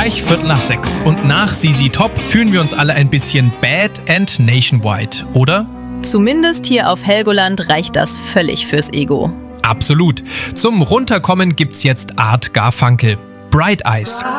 Gleich 5:45 und nach ZZ Top fühlen wir uns alle ein bisschen bad and nationwide, oder? Zumindest hier auf Helgoland reicht das völlig fürs Ego. Absolut. Zum Runterkommen gibt's jetzt Art Garfunkel. Bright Eyes.